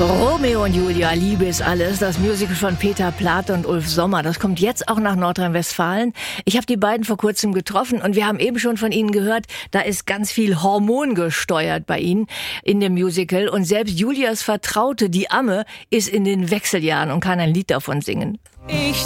Romeo und Julia, Liebe ist alles. Das Musical von Peter Plate und Ulf Sommer. Das kommt jetzt auch nach Nordrhein-Westfalen. Ich habe die beiden vor kurzem getroffen und wir haben eben schon von ihnen gehört, da ist ganz viel Hormon gesteuert bei ihnen in dem Musical. Und selbst Julias Vertraute, die Amme, ist in den Wechseljahren und kann ein Lied davon singen.